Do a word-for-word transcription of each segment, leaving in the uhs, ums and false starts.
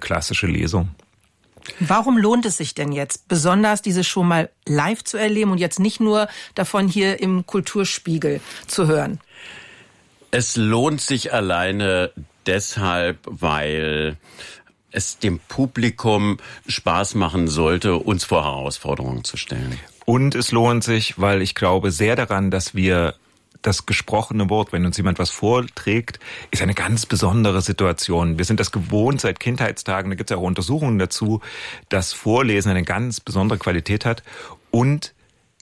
klassische Lesung. Warum lohnt es sich denn jetzt, besonders diese schon mal live zu erleben und jetzt nicht nur davon hier im Kulturspiegel zu hören? Es lohnt sich alleine deshalb, weil es dem Publikum Spaß machen sollte, uns vor Herausforderungen zu stellen. Und es lohnt sich, weil ich glaube sehr daran, dass wir das gesprochene Wort, wenn uns jemand was vorträgt, ist eine ganz besondere Situation. Wir sind das gewohnt seit Kindheitstagen, da gibt es auch Untersuchungen dazu, dass Vorlesen eine ganz besondere Qualität hat. Und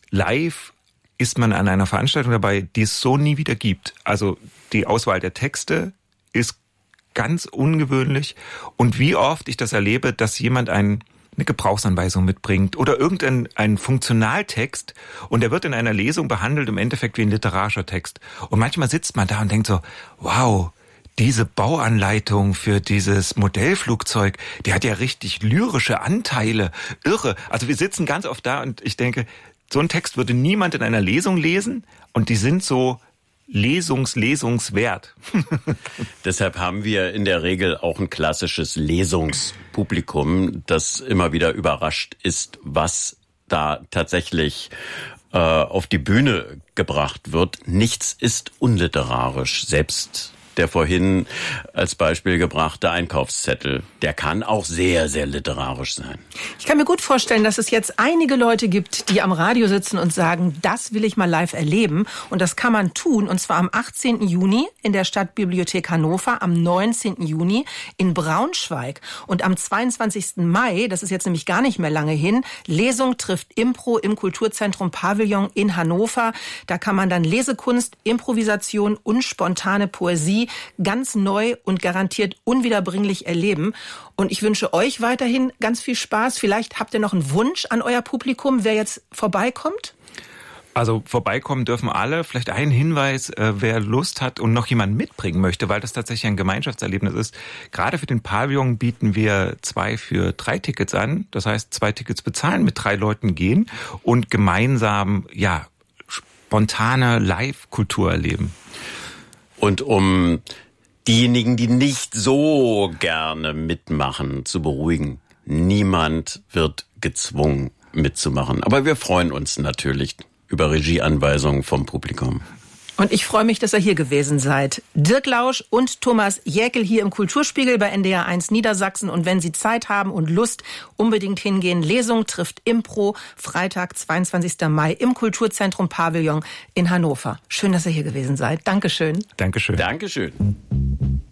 live ist man an einer Veranstaltung dabei, die es so nie wieder gibt. Also die Auswahl der Texte ist ganz ungewöhnlich. Und wie oft ich das erlebe, dass jemand ein eine Gebrauchsanweisung mitbringt oder irgendein ein Funktionaltext und der wird in einer Lesung behandelt im Endeffekt wie ein literarischer Text. Und manchmal sitzt man da und denkt so, wow, diese Bauanleitung für dieses Modellflugzeug, die hat ja richtig lyrische Anteile. Irre. Also wir sitzen ganz oft da und ich denke, so einen Text würde niemand in einer Lesung lesen und die sind so Lesungs, lesungswert. Deshalb haben wir in der Regel auch ein klassisches Lesungspublikum, das immer wieder überrascht ist, was da tatsächlich äh, auf die Bühne gebracht wird. Nichts ist unliterarisch. Selbst der vorhin als Beispiel gebrachte Einkaufszettel, der kann auch sehr, sehr literarisch sein. Ich kann mir gut vorstellen, dass es jetzt einige Leute gibt, die am Radio sitzen und sagen, das will ich mal live erleben. Und das kann man tun, und zwar am achtzehnten Juni in der Stadtbibliothek Hannover, am neunzehnten Juni in Braunschweig und am zweiundzwanzigsten Mai, das ist jetzt nämlich gar nicht mehr lange hin, Lesung trifft Impro im Kulturzentrum Pavillon in Hannover. Da kann man dann Lesekunst, Improvisation und spontane Poesie ganz neu und garantiert unwiederbringlich erleben. Und ich wünsche euch weiterhin ganz viel Spaß. Vielleicht habt ihr noch einen Wunsch an euer Publikum, wer jetzt vorbeikommt? Also vorbeikommen dürfen alle. Vielleicht ein Hinweis, äh, wer Lust hat und noch jemanden mitbringen möchte, weil das tatsächlich ein Gemeinschaftserlebnis ist. Gerade für den Pavillon bieten wir zwei für drei Tickets an. Das heißt, zwei Tickets bezahlen, mit drei Leuten gehen und gemeinsam, ja, spontane Live-Kultur erleben. Und um diejenigen, die nicht so gerne mitmachen, zu beruhigen, niemand wird gezwungen mitzumachen. Aber wir freuen uns natürlich über Regieanweisungen vom Publikum. Und ich freue mich, dass ihr hier gewesen seid. Dirk Lausch und Thomas Jäckel hier im Kulturspiegel bei N D R eins Niedersachsen. Und wenn Sie Zeit haben und Lust, unbedingt hingehen. Lesung trifft Impro, Freitag, zweiundzwanzigsten Mai im Kulturzentrum Pavillon in Hannover. Schön, dass ihr hier gewesen seid. Dankeschön. Dankeschön. Dankeschön.